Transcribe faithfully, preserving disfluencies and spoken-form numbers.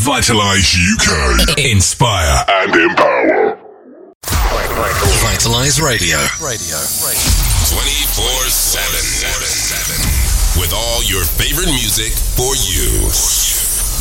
Vitalize U K. Inspire and empower. Vitalize Radio. Radio. twenty-four seven. With all your favorite music for you.